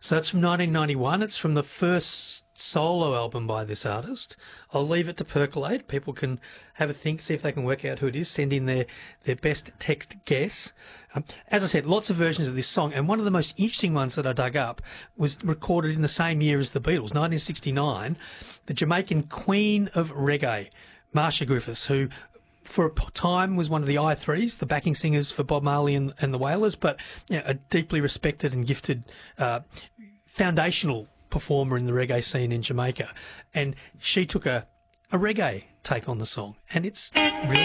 So that's from 1991. It's from the first solo album by this artist. I'll leave it to percolate. People can have a think, see if they can work out who it is, send in their best text guess. As I said, lots of versions of this song, and one of the most interesting ones that I dug up was recorded in the same year as the Beatles, 1969. The Jamaican queen of reggae, Marcia Griffiths, who for a time was one of the I3s, the backing singers for Bob Marley and the Wailers, but a deeply respected and gifted foundational performer in the reggae scene in Jamaica. And she took a reggae take on the song, and it's really